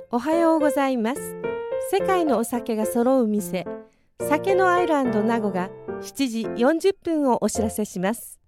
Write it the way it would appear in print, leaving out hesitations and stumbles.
おはようございます。世界のお酒が揃う店、酒のアイランド名護が7時40分をお知らせします。